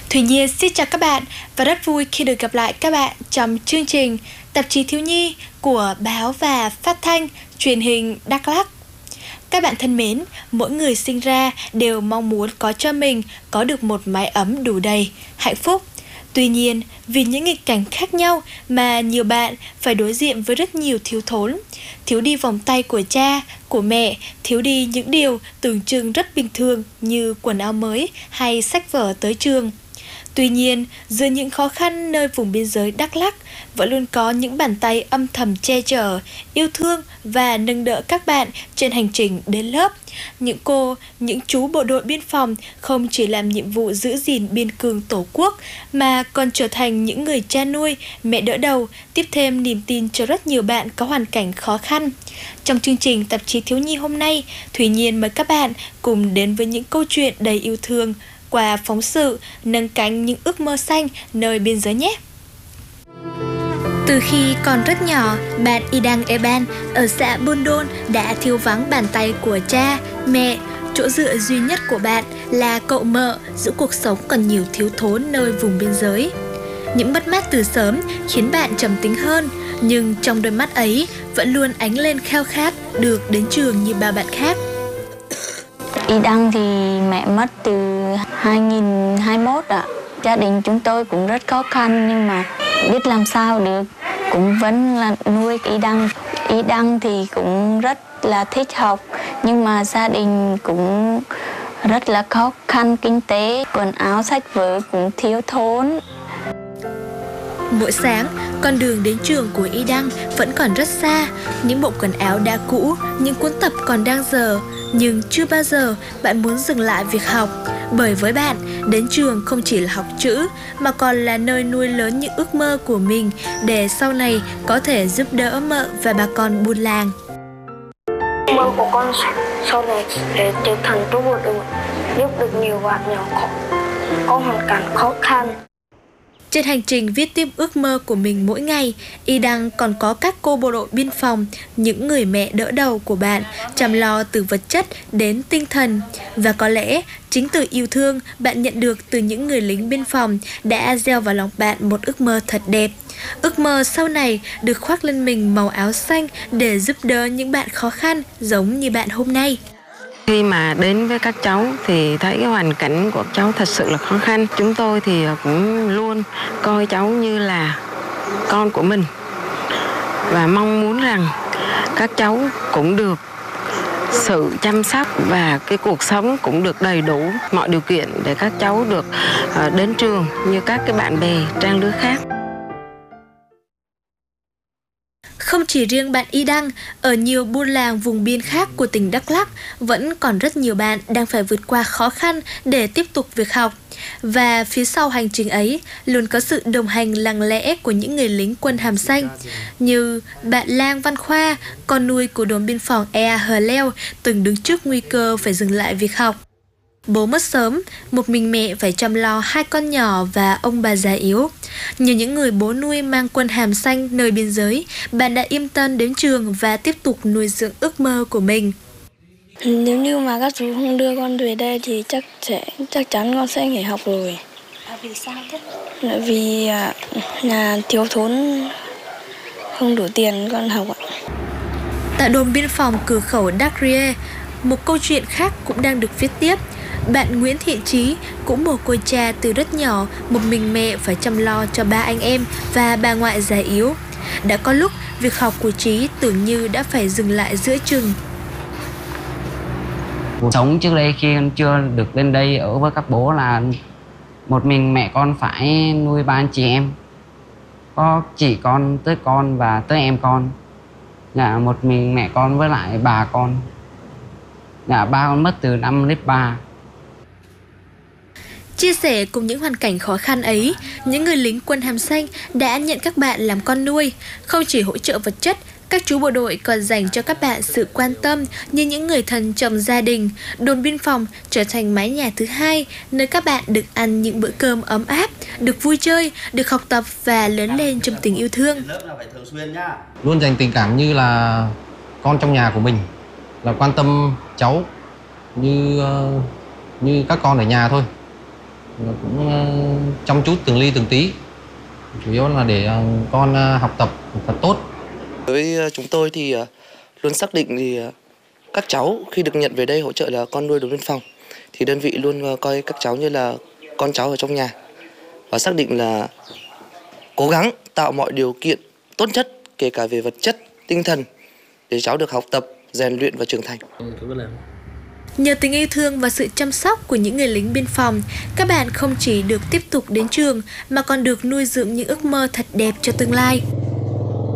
Thủy Nhiên xin chào các bạn và rất vui khi được gặp lại các bạn trong chương trình Tạp chí Thiếu nhi của Báo và Phát thanh Truyền hình Đắk Lắk. Các bạn thân mến, mỗi người sinh ra đều mong muốn có cho mình có được một mái ấm đủ đầy, hạnh phúc. Tuy nhiên, vì những nghịch cảnh khác nhau mà nhiều bạn phải đối diện với rất nhiều thiếu thốn. Thiếu đi vòng tay của cha, của mẹ, thiếu đi những điều tưởng chừng rất bình thường như quần áo mới hay sách vở tới trường. Tuy nhiên, giữa những khó khăn nơi vùng biên giới Đắk Lắk vẫn luôn có những bàn tay âm thầm che chở, yêu thương và nâng đỡ các bạn trên hành trình đến lớp. Những cô, những chú bộ đội biên phòng không chỉ làm nhiệm vụ giữ gìn biên cương Tổ quốc mà còn trở thành những người cha nuôi, mẹ đỡ đầu, tiếp thêm niềm tin cho rất nhiều bạn có hoàn cảnh khó khăn. Trong chương trình Tạp chí Thiếu nhi hôm nay, Thủy Nhiên mời các bạn cùng đến với những câu chuyện đầy yêu thương qua phóng sự Nâng cánh những ước mơ xanh nơi biên giới nhé. Từ khi còn rất nhỏ, bạn Idang Eban ở xã Buôn Đôn đã thiếu vắng bàn tay của cha, mẹ. Chỗ dựa duy nhất của bạn là cậu mợ giữa cuộc sống còn nhiều thiếu thốn nơi vùng biên giới. Những mất mát từ sớm khiến bạn trầm tính hơn, nhưng trong đôi mắt ấy vẫn luôn ánh lên khao khát được đến trường như bao bạn khác. Idang thì mẹ mất từ 2021 ạ. Gia đình chúng tôi cũng rất khó khăn nhưng mà biết làm sao được, cũng vẫn là nuôi Idang. Idang thì cũng rất là thích học nhưng mà gia đình cũng rất là khó khăn kinh tế, quần áo sách vở cũng thiếu thốn. Mỗi sáng, con đường đến trường của Idang vẫn còn rất xa. Những bộ quần áo đã cũ, những cuốn tập còn đang dở. Nhưng chưa bao giờ bạn muốn dừng lại việc học. Bởi với bạn, đến trường không chỉ là học chữ mà còn là nơi nuôi lớn những ước mơ của mình để sau này có thể giúp đỡ mợ và bà con buôn làng. Mơ của con sau này để trở thành chú bộ đội, giúp được nhiều bạn nhỏ có hoàn cảnh khó khăn. Trên hành trình viết tiếp ước mơ của mình mỗi ngày, Idang còn có các cô bộ đội biên phòng, những người mẹ đỡ đầu của bạn, chăm lo từ vật chất đến tinh thần. Và có lẽ, chính từ yêu thương bạn nhận được từ những người lính biên phòng đã gieo vào lòng bạn một ước mơ thật đẹp. Ước mơ sau này được khoác lên mình màu áo xanh để giúp đỡ những bạn khó khăn giống như bạn hôm nay. Khi mà đến với các cháu thì thấy cái hoàn cảnh của cháu thật sự là khó khăn. Chúng tôi thì cũng luôn coi cháu như là con của mình và mong muốn rằng các cháu cũng được sự chăm sóc và cái cuộc sống cũng được đầy đủ mọi điều kiện để các cháu được đến trường như các cái bạn bè trang lứa khác. Không chỉ riêng bạn Idang, ở nhiều buôn làng vùng biên khác của tỉnh Đắk Lắk vẫn còn rất nhiều bạn đang phải vượt qua khó khăn để tiếp tục việc học. Và phía sau hành trình ấy luôn có sự đồng hành lặng lẽ của những người lính quân hàm xanh như bạn Lang Văn Khoa, con nuôi của đồn biên phòng Ea Hờ Leo, từng đứng trước nguy cơ phải dừng lại việc học. Bố mất sớm, một mình mẹ phải chăm lo 2 con nhỏ và ông bà già yếu. Nhờ những người bố nuôi mang quân hàm xanh nơi biên giới, bạn đã yên tâm đến trường và tiếp tục nuôi dưỡng ước mơ của mình. Nếu như mà các chú không đưa con về đây thì chắc chắn con sẽ nghỉ học rồi. Vì sao thế? Vì nhà thiếu thốn, không đủ tiền con học ạ. Tại đồn biên phòng cửa khẩu Đắk Rie, một câu chuyện khác cũng đang được viết tiếp. Bạn Nguyễn Thị Trí cũng mồ côi cha từ rất nhỏ, một mình mẹ phải chăm lo cho 3 anh em và bà ngoại già yếu. Đã có lúc việc học của Trí tưởng như đã phải dừng lại giữa chừng. Cuộc sống trước đây khi con chưa được lên đây ở với các bố là một mình mẹ con phải nuôi 3 anh chị em. Có chỉ con và tới em con. Một mình mẹ con với lại bà con. Ba con mất từ năm lớp 3. Chia sẻ cùng những hoàn cảnh khó khăn ấy, những người lính quân hàm xanh đã nhận các bạn làm con nuôi, không chỉ hỗ trợ vật chất, các chú bộ đội còn dành cho các bạn sự quan tâm như những người thân trong gia đình. Đồn biên phòng trở thành mái nhà thứ hai, nơi các bạn được ăn những bữa cơm ấm áp, được vui chơi, được học tập và lớn lên trong tình yêu thương. Luôn dành tình cảm như là con trong nhà của mình, là quan tâm cháu như các con ở nhà thôi. cũng chăm chút từng ly từng tí, chủ yếu là để con học tập thật tốt. Với chúng tôi thì luôn xác định thì các cháu khi được nhận về đây hỗ trợ là con nuôi đồn biên phòng thì đơn vị luôn coi các cháu như là con cháu ở trong nhà và xác định là cố gắng tạo mọi điều kiện tốt nhất kể cả về vật chất, tinh thần để cháu được học tập, rèn luyện và trưởng thành. Nhờ tình yêu thương và sự chăm sóc của những người lính biên phòng, các bạn không chỉ được tiếp tục đến trường mà còn được nuôi dưỡng những ước mơ thật đẹp cho tương lai.